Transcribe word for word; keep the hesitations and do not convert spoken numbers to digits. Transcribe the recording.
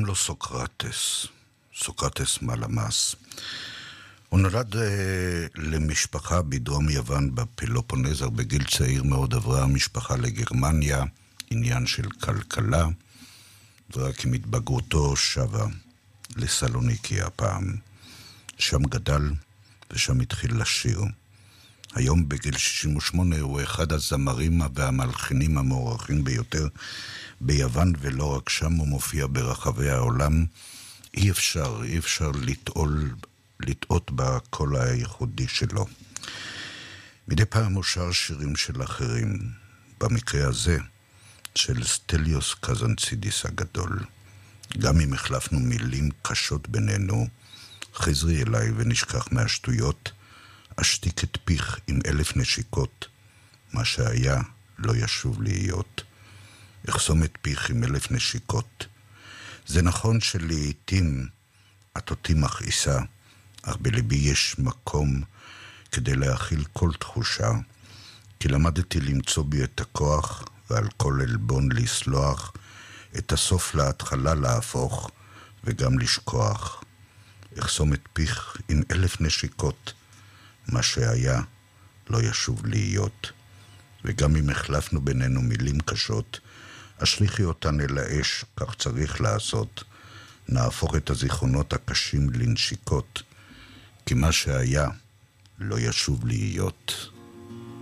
לו סוקרטס, סוקרטס מלמאס. הוא נולד אה, למשפחה בדרום יוון בפלופונז, בגיל צעיר מאוד עברה המשפחה לגרמניה, עניין של כלכלה, ורק עם התבגרותו שבה לסלוניקי הפעם. שם גדל ושם התחיל לשיר. היום בגיל שישים ושמונה הוא אחד הזמרים והמלחינים המוערכים ביותר ביוון, ולא רק שם, הוא מופיע ברחבי העולם. אי אפשר, אי אפשר לטעול, לטעות בקול הייחודי שלו. מדי פעם הוא שר שירים של אחרים, במקרה הזה של סטליוס קזנצידיס הגדול. גם אם החלפנו מילים קשות בינינו, חזרי אליי ונשכח מהשטויות, אשתיק את פיך עם אלף נשיקות, מה שהיה לא ישוב להיות. אחסום את פיך עם אלף נשיקות. זה נכון שלעיתים את אותי מכעיסה, אך בלבי יש מקום כדי להכיל כל תחושה, כי למדתי למצוא בי את הכוח ועל כל אלבון לסלוח, את הסוף להתחלה להפוך וגם לשכוח. אחסום את פיך עם אלף נשיקות, מה שהיה לא ישוב להיות. וגם אם החלפנו בינינו מילים קשות, אשליחי אותן אל האש, כך צריך לעשות. נהפוך את הזיכרונות הקשים לנשיקות, כי מה שהיה לא ישוב להיות.